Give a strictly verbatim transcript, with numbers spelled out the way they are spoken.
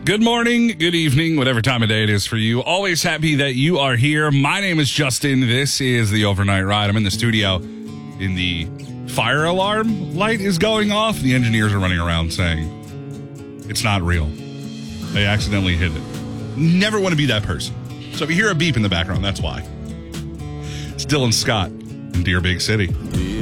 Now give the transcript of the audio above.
Good morning, good evening, whatever time of day it is for you. Always happy that you are here. My name is Justin. This is the Overnight Ride. I'm in the studio in the fire alarm light is going off. The engineers are running around saying it's not real. They accidentally hit it. Never want to be that person. So if you hear a beep in the background, that's why. It's Dylan Scott in Deer Big City.